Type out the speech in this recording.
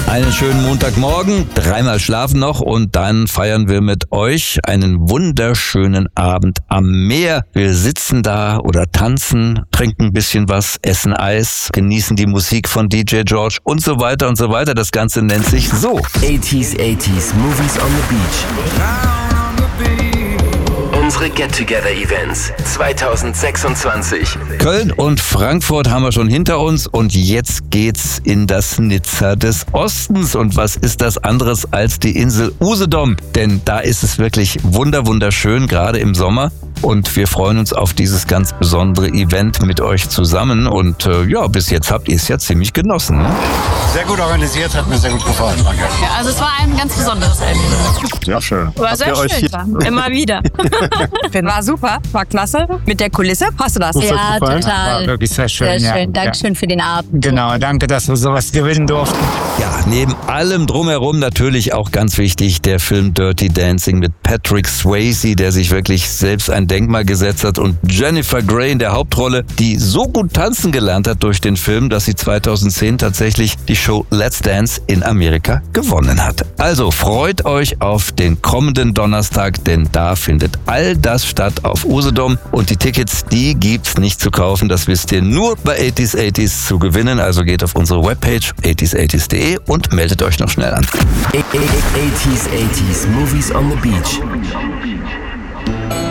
Einen schönen Montagmorgen, dreimal schlafen noch und dann feiern wir mit euch einen wunderschönen Abend am Meer. Wir sitzen da oder tanzen, trinken ein bisschen was, essen Eis, genießen die Musik von DJ George und so weiter und so weiter. Das Ganze nennt sich so. 80s Movies on the Beach. Unsere Get-Together-Events 2026. Köln und Frankfurt haben wir schon hinter uns und jetzt geht's in das Nizza des Ostens. Und was ist das anderes als die Insel Usedom? Denn da ist es wirklich wunderschön, gerade im Sommer. Und wir freuen uns auf dieses ganz besondere Event mit euch zusammen. Und bis jetzt habt ihr es ja ziemlich genossen. Ne? Sehr gut organisiert, hat mir sehr gut gefallen. Danke. Ja, also es war ein ganz besonderes Erlebnis. Sehr schön. War sehr schön. Immer wieder. War super, war klasse. Mit der Kulisse, hast du das? Ja, total. War wirklich sehr schön. Sehr schön. Ja. Dankeschön für den Abend. Genau, danke, dass wir sowas gewinnen durften. Ja, neben allem drumherum natürlich auch ganz wichtig der Film Dirty Dancing mit Patrick Swayze, der sich wirklich selbst ein Denkmal gesetzt hat, und Jennifer Grey in der Hauptrolle, die so gut tanzen gelernt hat durch den Film, dass sie 2010 tatsächlich die Show Let's Dance in Amerika gewonnen hat. Also freut euch auf den kommenden Donnerstag, denn da findet all das statt auf Usedom und die Tickets, die gibt's nicht zu kaufen, das wisst ihr nur bei 80s zu gewinnen, also geht auf unsere Webpage 80s.de und meldet euch noch schnell an. 80s Movies on the Beach.